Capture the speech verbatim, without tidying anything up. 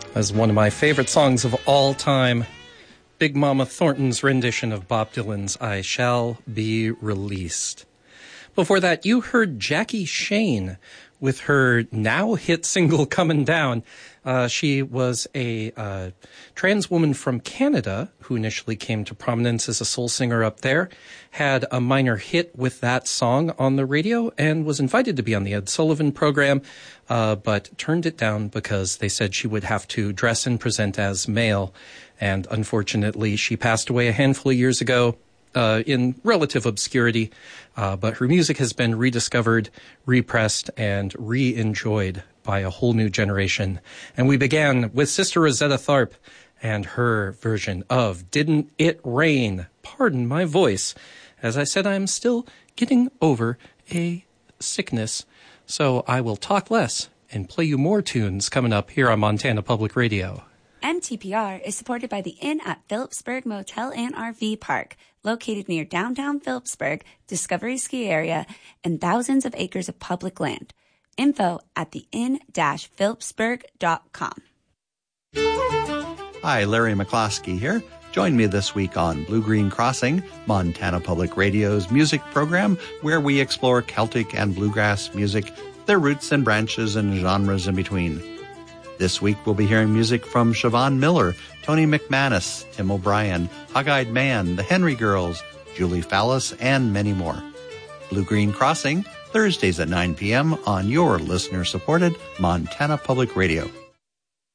As one of my favorite songs of all time, Big Mama Thornton's rendition of Bob Dylan's I Shall Be Released. Before that, you heard Jackie Shane with her now hit single Comin' Down. Uh, she was a uh, trans woman from Canada who initially came to prominence as a soul singer up there, had a minor hit with that song on the radio, and was invited to be on the Ed Sullivan program, uh, but turned it down because they said she would have to dress and present as male. And unfortunately, she passed away a handful of years ago uh, in relative obscurity, uh, but her music has been rediscovered, repressed, and re-enjoyed by a whole new generation. And we began with Sister Rosetta Tharpe and her version of Didn't It Rain? Pardon my voice. As I said, I'm still getting over a sickness, so I will talk less and play you more tunes coming up here on Montana Public Radio. M T P R is supported by the Inn at Phillipsburg Motel and R V Park, located near downtown Phillipsburg, Discovery Ski Area, and thousands of acres of public land. Info at the inn dash phillipsburg dot com. Hi, Larry McCloskey here. Join me this week on Blue Green Crossing, Montana Public Radio's music program, where we explore Celtic and bluegrass music, their roots and branches and genres in between. This week we'll be hearing music from Siobhan Miller, Tony McManus, Tim O'Brien, Hog-Eyed Man, the Henry Girls, Julie Fallis, and many more. Blue Green Crossing, Thursdays at nine p.m. on your listener-supported Montana Public Radio.